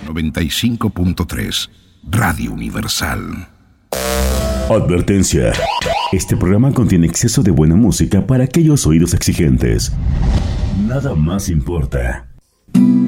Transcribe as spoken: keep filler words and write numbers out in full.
noventa y cinco punto tres, Radio Universal. Advertencia. Este programa contiene exceso de buena música para aquellos oídos exigentes. Nada más importa.